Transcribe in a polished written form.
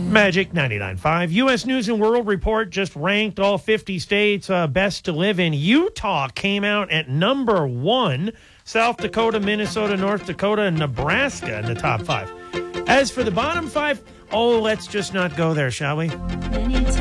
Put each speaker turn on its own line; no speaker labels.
Magic 99.5. U.S. News and World Report just ranked all 50 states best to live in. Utah came out at number 1. South Dakota, Minnesota, North Dakota, and Nebraska in the top 5. As for the bottom 5, let's just not go there, shall we?